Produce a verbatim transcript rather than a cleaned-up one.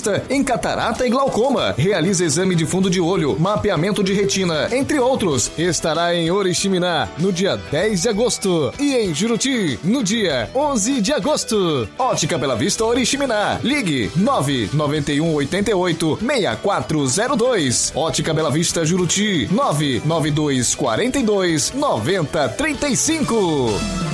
especialista em catarata e glaucoma. Realiza exame de fundo de olho, mapeamento de retina, entre outros. Estará em Oriximiná no dia dez de agosto e em Juruti no dia onze de agosto. Ótica Bela Vista Oriximiná. Ligue nove nove um oito oito seis quatro zero dois. Ótica Bela Vista Juruti nove nove dois quatro dois nove zero três cinco.